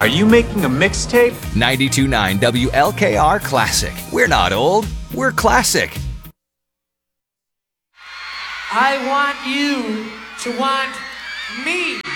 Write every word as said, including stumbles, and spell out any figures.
Are you making a mixtape? ninety-two point nine W L K R Classic. We're not old, we're classic. I want you to want me.